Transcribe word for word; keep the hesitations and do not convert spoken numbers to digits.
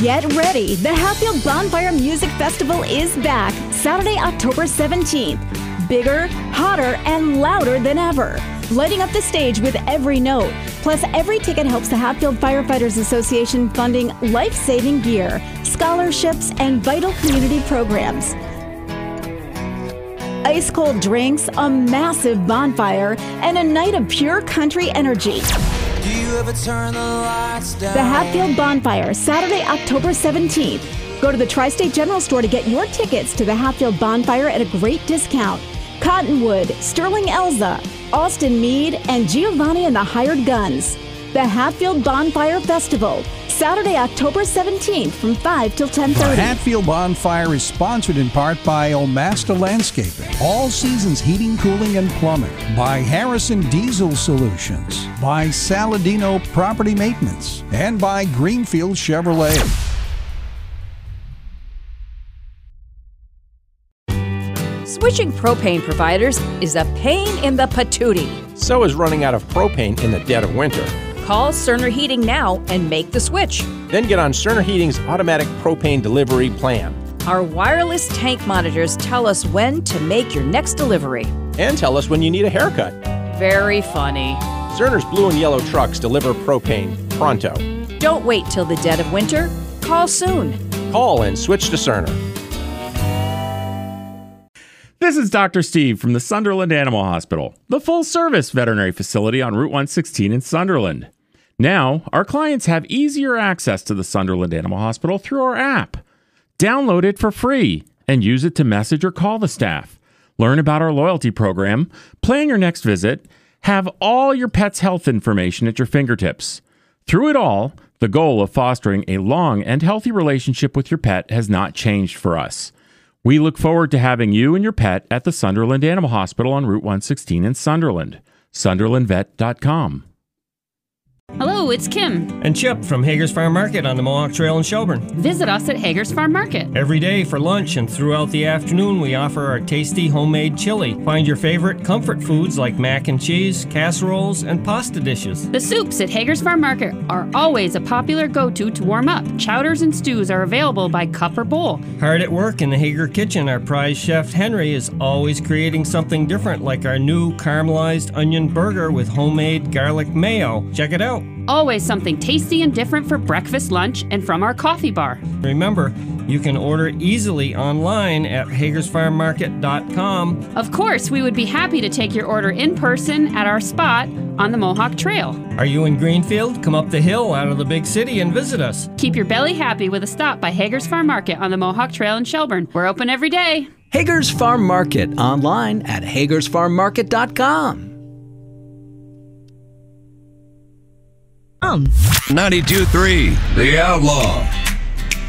Get ready! The Hatfield Bonfire Music Festival is back Saturday, October seventeenth. Bigger, hotter, and louder than ever. Lighting up the stage with every note. Plus, every ticket helps the Hatfield Firefighters Association funding life-saving gear, scholarships, and vital community programs. Ice-cold drinks, a massive bonfire, and a night of pure country energy. Do you ever turn the lights down? The Hatfield Bonfire, Saturday, October seventeenth. Go to the Tri-State General Store to get your tickets to the Hatfield Bonfire at a great discount. Cottonwood, Sterling Elza, Austin Mead, and Giovanni and the Hired Guns. The Hatfield Bonfire Festival, Saturday, October seventeenth from five till ten thirty. The Hatfield Bonfire is sponsored in part by Omasta Landscaping, All Seasons Heating, Cooling, and Plumbing, by Harrison Diesel Solutions, by Saladino Property Maintenance, and by Greenfield Chevrolet. Switching propane providers is a pain in the patootie. So is running out of propane in the dead of winter. Call Cerner Heating now and make the switch. Then get on Cerner Heating's automatic propane delivery plan. Our wireless tank monitors tell us when to make your next delivery. And tell us when you need a haircut. Very funny. Cerner's blue and yellow trucks deliver propane pronto. Don't wait till the dead of winter. Call soon. Call and switch to Cerner. This is Doctor Steve from the Sunderland Animal Hospital, the full-service veterinary facility on Route one sixteen in Sunderland. Now, our clients have easier access to the Sunderland Animal Hospital through our app. Download it for free and use it to message or call the staff. Learn about our loyalty program, plan your next visit, have all your pet's health information at your fingertips. Through it all, the goal of fostering a long and healthy relationship with your pet has not changed for us. We look forward to having you and your pet at the Sunderland Animal Hospital on Route one sixteen in Sunderland. Sunderland Vet dot com. Hello, it's Kim. And Chip from Hager's Farm Market on the Mohawk Trail in Shelburne. Visit us at Hager's Farm Market. Every day for lunch and throughout the afternoon, we offer our tasty homemade chili. Find your favorite comfort foods like mac and cheese, casseroles, and pasta dishes. The soups at Hager's Farm Market are always a popular go-to to warm up. Chowders and stews are available by cup or bowl. Hard at work in the Hager kitchen, our prize chef Henry is always creating something different, like our new caramelized onion burger with homemade garlic mayo. Check it out. Always something tasty and different for breakfast, lunch, and from our coffee bar. Remember, you can order easily online at Hagers Farm Market dot com. Of course, we would be happy to take your order in person at our spot on the Mohawk Trail. Are you in Greenfield? Come up the hill out of the big city and visit us. Keep your belly happy with a stop by Hager's Farm Market on the Mohawk Trail in Shelburne. We're open every day. Hager's Farm Market, online at Hagers Farm Market dot com. ninety-two point three The Outlaw.